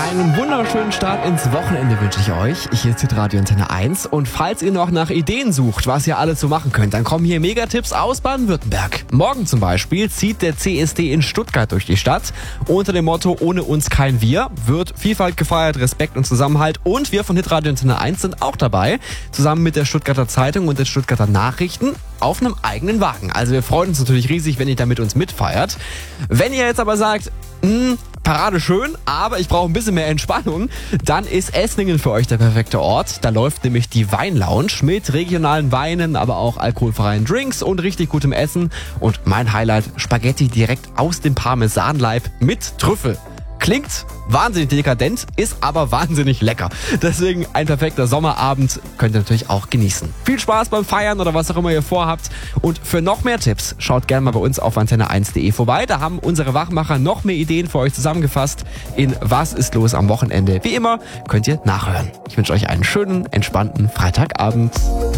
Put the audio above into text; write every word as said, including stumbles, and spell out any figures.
Einen wunderschönen Start ins Wochenende wünsche ich euch. Hier ist Radio Antenne eins und falls ihr noch nach Ideen sucht, was ihr alles so machen könnt, dann kommen hier Megatipps aus Baden-Württemberg. Morgen zum Beispiel zieht der C S D in Stuttgart durch die Stadt. Unter dem Motto "Ohne uns kein Wir" wird Vielfalt gefeiert, Respekt und Zusammenhalt und wir von Hitradio Antenne eins sind auch dabei, zusammen mit der Stuttgarter Zeitung und den Stuttgarter Nachrichten auf einem eigenen Wagen. Also wir freuen uns natürlich riesig, wenn ihr da mit uns mitfeiert. Wenn ihr jetzt aber sagt, mh, Parade schön, aber ich brauche ein bisschen mehr Entspannung, dann ist Esslingen für euch der perfekte Ort. Da läuft nämlich die Weinlounge mit regionalen Weinen, aber auch alkoholfreien Drinks und richtig gutem Essen. Und mein Highlight, Spaghetti direkt aus dem Parmesanleib mit Trüffel. Klingt wahnsinnig dekadent, ist aber wahnsinnig lecker. Deswegen ein perfekter Sommerabend könnt ihr natürlich auch genießen. Viel Spaß beim Feiern oder was auch immer ihr vorhabt. Und für noch mehr Tipps schaut gerne mal bei uns auf antenne eins punkt de vorbei. Da haben unsere Wachmacher noch mehr Ideen für euch zusammengefasst in Was ist los am Wochenende. Wie immer könnt ihr nachhören. Ich wünsche euch einen schönen, entspannten Freitagabend.